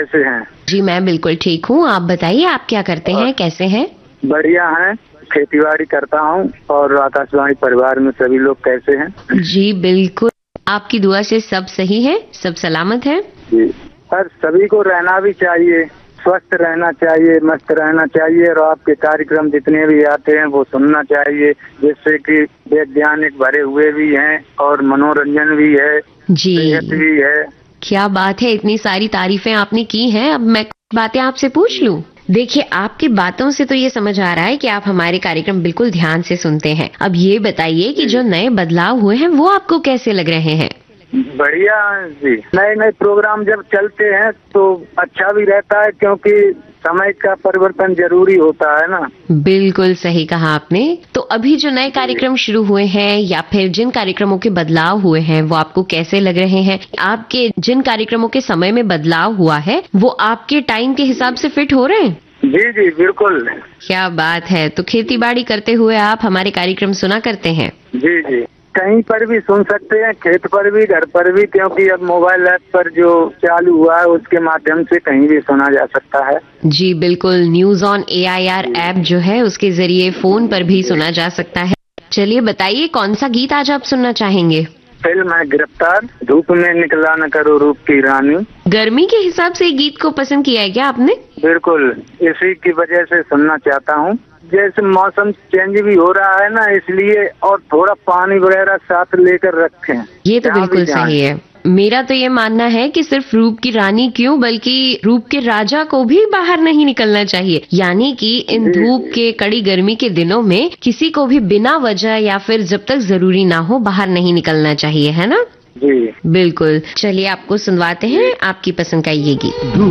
कैसे हैं? जी मैं बिल्कुल ठीक हूँ। आप बताइए, आप क्या करते हैं, कैसे हैं? बढ़िया हैं, खेतीबाड़ी करता हूँ। और आकाशवाणी परिवार में सभी लोग कैसे हैं? जी बिल्कुल, आपकी दुआ से सब सही है, सब सलामत है। जी, पर सभी को रहना भी चाहिए, स्वस्थ रहना चाहिए, मस्त रहना चाहिए, और आपके कार्यक्रम जितने भी आते हैं वो सुनना चाहिए, जिससे कि वैज्ञानिक भरे हुए भी हैं और मनोरंजन भी है, जी सेहत भी है। क्या बात है, इतनी सारी तारीफें आपने की हैं। अब मैं कुछ बातें आपसे पूछ लूं? देखिए, आपकी बातों से तो ये समझ आ रहा है कि आप हमारे कार्यक्रम बिल्कुल ध्यान से सुनते हैं। अब ये बताइए कि जो नए बदलाव हुए हैं वो आपको कैसे लग रहे हैं? बढ़िया जी, नए नए प्रोग्राम जब चलते हैं तो अच्छा भी रहता है, क्योंकि समय का परिवर्तन जरूरी होता है ना। बिल्कुल सही कहा आपने। तो अभी जो नए कार्यक्रम शुरू हुए हैं या फिर जिन कार्यक्रमों के बदलाव हुए हैं वो आपको कैसे लग रहे हैं? आपके जिन कार्यक्रमों के समय में बदलाव हुआ है वो आपके टाइम के हिसाब से फिट हो रहे हैं? जी जी बिल्कुल। क्या बात है। तो खेती बाड़ी करते हुए आप हमारे कार्यक्रम सुना करते हैं? जी जी, कहीं पर भी सुन सकते हैं, खेत पर भी, घर पर भी, क्योंकि अब मोबाइल ऐप पर जो चालू हुआ है उसके माध्यम से कहीं भी सुना जा सकता है। जी बिल्कुल, न्यूज ऑन AIR ऐप जो है उसके जरिए फोन पर भी सुना जा सकता है। चलिए बताइए, कौन सा गीत आज आप सुनना चाहेंगे? फिल्म है गिरफ्तार, धूप में निकला न करो रूप की रानी। गर्मी के हिसाब से गीत को पसंद किया है क्या आपने? बिल्कुल, इसी की वजह से सुनना चाहता हूँ। जैसे मौसम चेंज भी हो रहा है ना, इसलिए, और थोड़ा पानी वगैरह साथ लेकर रखें। ये तो बिल्कुल सही है। मेरा तो ये मानना है कि सिर्फ रूप की रानी क्यों, बल्कि रूप के राजा को भी बाहर नहीं निकलना चाहिए। यानी कि इन धूप के, कड़ी गर्मी के दिनों में किसी को भी बिना वजह या फिर जब तक जरूरी ना हो बाहर नहीं निकलना चाहिए, है ना? जी बिल्कुल। चलिए आपको सुनवाते हैं आपकी पसंद का ये गीत।